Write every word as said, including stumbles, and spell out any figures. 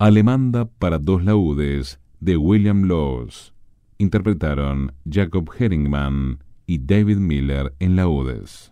Alemanda para dos laúdes, de William Laws. Interpretaron Jacob Herringman y David Miller en laúdes.